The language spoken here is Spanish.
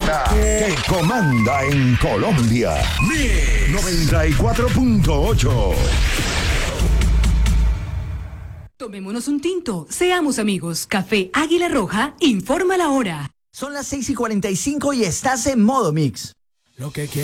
banda que comanda en Colombia. Mix 94.8. Tomémonos un tinto, seamos amigos. Café Águila Roja informa la hora. Son las 6:45 y estás en modo Mix. Lo que